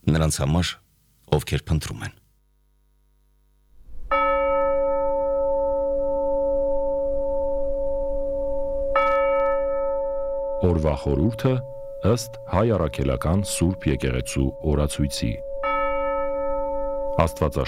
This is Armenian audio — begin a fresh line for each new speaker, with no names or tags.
նրանց համար, ովքեր փնտրում են։
Օրվա խորհուրդը ըստ Հայ առաքելական Սուրբ եկեղեցու օրացույցի։ Աստվածաշունչ